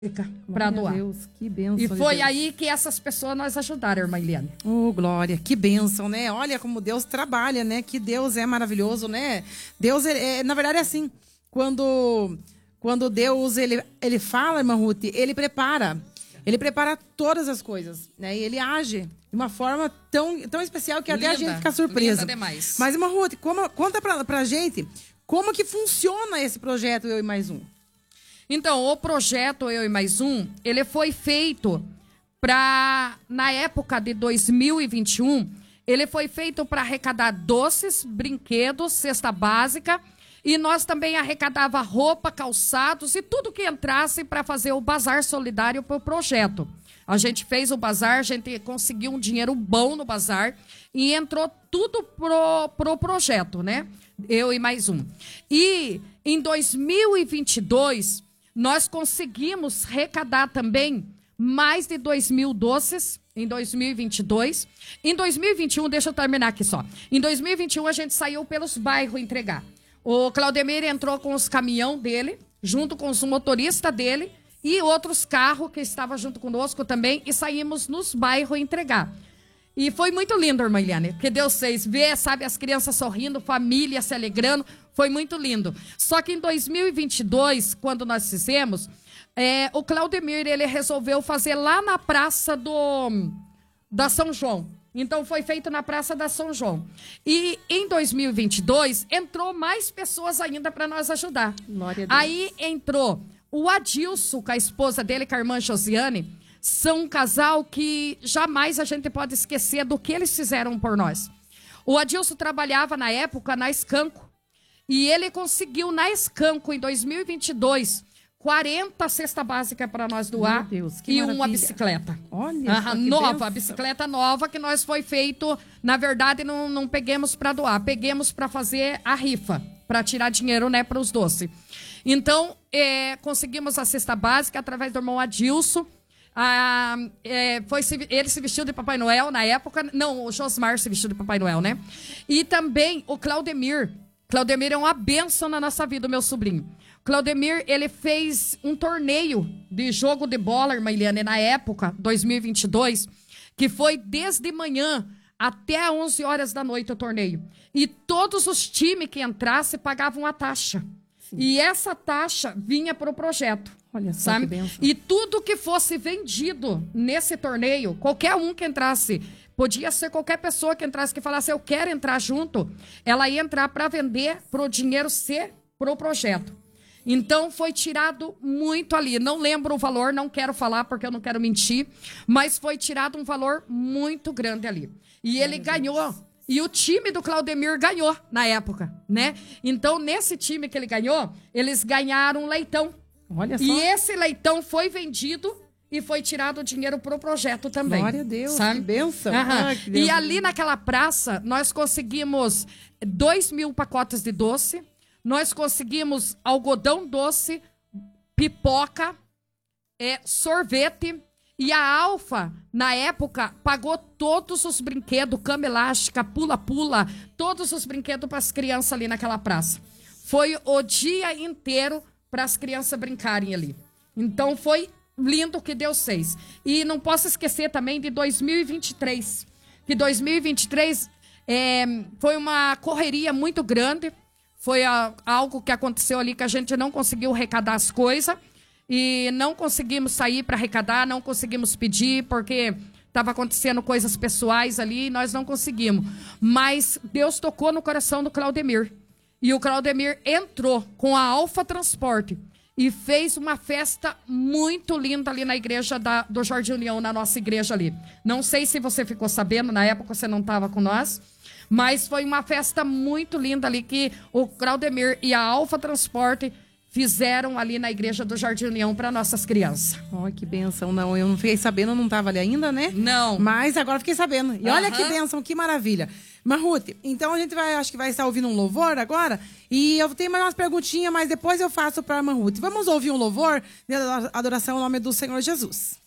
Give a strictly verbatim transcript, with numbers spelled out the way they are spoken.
para doar. Deus, que bênção. E foi de Deus. aí que essas pessoas nós ajudaram, irmã Eliane. Oh, glória, que bênção, né? Olha como Deus trabalha, né? Que Deus é maravilhoso, né? Deus, é, é, na verdade, é assim. Quando, quando Deus, ele, ele fala, irmã Ruth, ele prepara. Ele prepara todas as coisas, né? E ele age de uma forma tão, tão especial que até Linda, a gente fica surpresa. linda demais. Mas, irmã Ruth, como, conta pra, pra gente como que funciona esse projeto Eu e Mais Um. Então, o projeto Eu e Mais Um, ele foi feito para, na época de dois mil e vinte e um, ele foi feito para arrecadar doces, brinquedos, cesta básica, e nós também arrecadava roupa, calçados e tudo que entrasse para fazer o bazar solidário para o projeto. A gente fez o bazar, a gente conseguiu um dinheiro bom no bazar e entrou tudo pro, pro projeto, né? Eu e Mais Um. E em dois mil e vinte e dois... nós conseguimos arrecadar também mais de dois mil doces em dois mil e vinte e dois. Em dois mil e vinte e um, deixa eu terminar aqui só. Em dois mil e vinte e um, a gente saiu pelos bairros entregar. O Claudemir entrou com os caminhão dele, junto com os motoristas dele e outros carros que estavam junto conosco também, e saímos nos bairros entregar. E foi muito lindo, irmã Eliane, porque Deus fez ver, sabe, as crianças sorrindo, família se alegrando, foi muito lindo. Só que em dois mil e vinte e dois, quando nós fizemos, é, o Claudemir, ele resolveu fazer lá na praça do, da São João. Então foi feito na praça da São João. E em dois mil e vinte e dois, entrou mais pessoas ainda para nós ajudar. Glória a Deus. Aí entrou o Adilson, com a esposa dele, com a irmã Josiane. São um casal que jamais a gente pode esquecer do que eles fizeram por nós. O Adilson trabalhava na época na Escanco. E ele conseguiu na Escanco, em dois mil e vinte e dois, quarenta cesta básica para nós doar. Meu Deus, que e maravilha. uma bicicleta. Olha, Aham, só que nova, benção. a bicicleta nova que nós foi feito. Na verdade, não, não peguemos para doar, peguemos para fazer a rifa, para tirar dinheiro, né, para os doces. Então, é, conseguimos a cesta básica através do irmão Adilson. Ah, é, foi, ele se vestiu de Papai Noel na época. Não, o Josmar se vestiu de Papai Noel, né? E também o Claudemir. Claudemir é uma bênção na nossa vida, meu sobrinho. Claudemir, ele fez um torneio de jogo de bola, irmã Eliane, na época, dois mil e vinte e dois, que foi desde manhã até onze horas da noite o torneio. E todos os times que entrassem pagavam a taxa. Sim. E essa taxa vinha para o projeto. Olha só, sabe? que bênção. E tudo que fosse vendido nesse torneio, qualquer um que entrasse, podia ser qualquer pessoa que entrasse, que falasse, eu quero entrar junto, ela ia entrar para vender, para o dinheiro ser para o projeto. Então, foi tirado muito ali. Não lembro o valor, não quero falar porque eu não quero mentir, mas foi tirado um valor muito grande ali. E ele ganhou. E o time do Claudemir ganhou na época, né? Então, nesse time que ele ganhou, eles ganharam um leitão. Olha só. E esse leitão foi vendido e foi tirado o dinheiro para o projeto também. Glória a Deus, sabe? que bênção. Aham. Ah, que Deus. E ali naquela praça, nós conseguimos dois mil pacotes de doce, nós conseguimos algodão doce, pipoca, é, sorvete, e a Alfa, na época, pagou todos os brinquedos, cama elástica, pula-pula, todos os brinquedos para as crianças ali naquela praça. Foi o dia inteiro para as crianças brincarem ali. Então, foi lindo o que Deus fez. E não posso esquecer também de dois mil e vinte e três. Que dois mil e vinte e três é, foi uma correria muito grande. Foi a, algo que aconteceu ali que a gente não conseguiu arrecadar as coisas. E não conseguimos sair para arrecadar, não conseguimos pedir, porque estava acontecendo coisas pessoais ali e nós não conseguimos. Mas Deus tocou no coração do Claudemir. E o Claudemir entrou com a Alfa Transporte e fez uma festa muito linda ali na igreja da, do Jardim União, na nossa igreja ali. Não sei se você ficou sabendo, na época você não estava com nós, mas foi uma festa muito linda ali que o Claudemir e a Alfa Transporte fizeram ali na igreja do Jardim União para nossas crianças. Olha que bênção. Não, eu não fiquei sabendo, não estava ali ainda, né? Não. Mas agora fiquei sabendo. E olha Aham. que bênção, que maravilha. Mas, Ruth, então a gente vai, acho que vai estar ouvindo um louvor agora. E eu tenho mais umas perguntinhas, mas depois eu faço para a irmã Ruth. Vamos ouvir um louvor de adoração ao nome do Senhor Jesus.